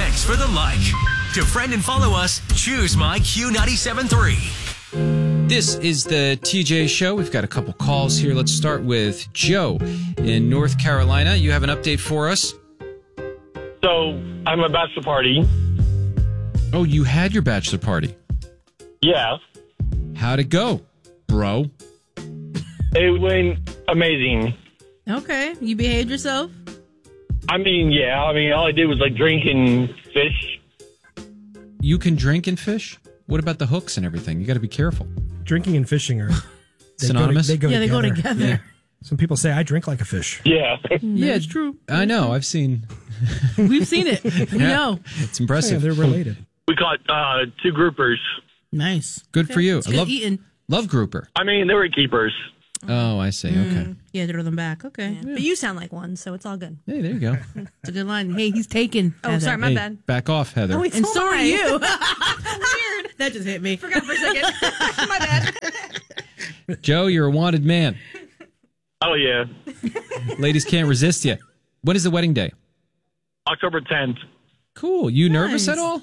Thanks for the like. To friend and follow us, choose my Q97.3. This is the TJ Show. We've got a couple calls here. Let's start with Joe in North Carolina. You have an update for us? So, I'm a bachelor party. Oh, you had your bachelor party. Yeah. How'd it go, bro? It went amazing. Okay. You behaved yourself? I mean, yeah. I mean, all I did was, like, drink and fish. You can drink and fish? What about the hooks and everything? You got to be careful. Drinking and fishing are... Synonymous? They go together. Yeah. Some people say, I drink like a fish. Yeah. Yeah, it's true. I know. I've seen... We've seen it. We know. It's impressive. Yeah, they're related. We caught 2 groupers. Nice. Good for you. It's good eating. Love grouper. I mean, they were keepers. Oh, I see. Okay. Yeah, throw them back. Okay. Yeah. But you sound like one, so it's all good. Hey, there you go. It's a good line. Hey, he's taken. Oh, Heather. sorry, my Hey, bad. back off, Heather. Oh, And so are I. you. Weird. That just hit me. Forgot for a second. My bad. Joe, you're a wanted man. Oh, yeah. Ladies can't resist you. When is the wedding day? October 10th. Cool. You nervous Nice. at all?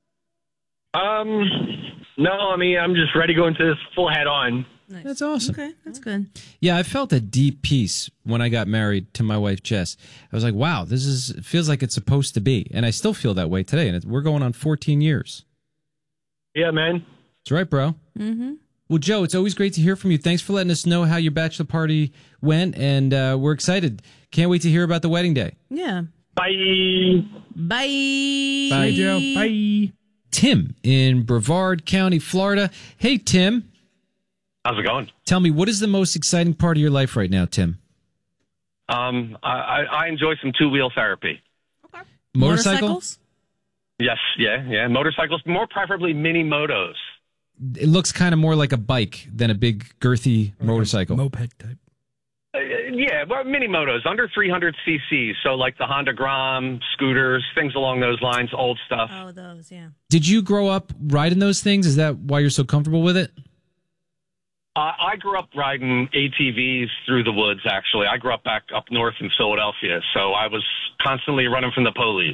No, I mean, I'm just ready to go into this full head on. Nice. That's awesome. Okay, that's good. Yeah, I felt a deep peace when I got married to my wife, Jess. I was like, wow, it feels like it's supposed to be. And I still feel that way today. And we're going on 14 years. Yeah, man. That's right, bro. Mm-hmm. Well, Joe, it's always great to hear from you. Thanks for letting us know how your bachelor party went. And we're excited. Can't wait to hear about the wedding day. Yeah. Bye. Bye. Bye, Joe. Bye. Tim in Brevard County, Florida. Hey, Tim. How's it going? Tell me, what is the most exciting part of your life right now, Tim? I enjoy some two-wheel therapy. Motorcycles? Yes, yeah. Motorcycles, more preferably mini motos. It looks kind of more like a bike than a big, girthy motorcycle. Moped type. Yeah, well, mini motos, under 300 cc's. So like the Honda Grom, scooters, things along those lines, old stuff. Oh, those, yeah. Did you grow up riding those things? Is that why you're so comfortable with it? I grew up riding ATVs through the woods, actually. I grew up back up north in Philadelphia, so I was constantly running from the police.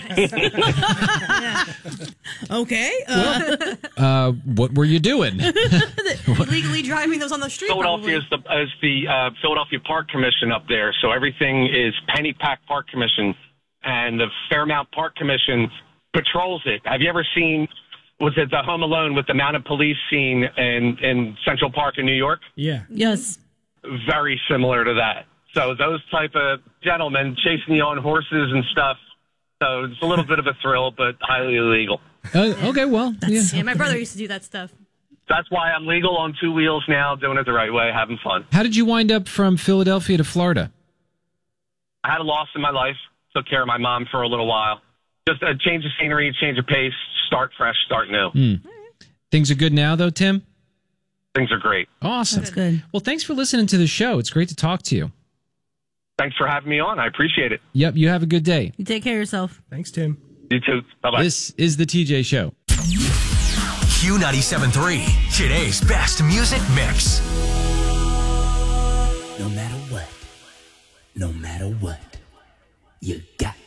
Okay. What were you doing? Illegally driving those on the street. Philadelphia is the Philadelphia Park Commission up there, so everything is penny pack park commission, and the Fairmount Park Commission patrols it. Have you ever seen? Was it the Home Alone with the mounted police scene in Central Park in New York? Yeah. Yes. Very similar to that. So those type of gentlemen chasing you on horses and stuff. So it's a little bit of a thrill, but highly illegal. Okay, well, yeah. Yeah, my brother used to do that stuff. That's why I'm legal on 2 wheels now, doing it the right way, having fun. How did you wind up from Philadelphia to Florida? I had a loss in my life. Took care of my mom for a little while. Just a change of scenery, change of pace, start fresh, start new. Things are good now, though, Tim? Things are great. Awesome. That's good. Well, thanks for listening to the show. It's great to talk to you. Thanks for having me on. I appreciate it. Yep, you have a good day. You take care of yourself. Thanks, Tim. You too. Bye-bye. This is the TJ Show. Q97.3, today's best music mix. No matter what, you got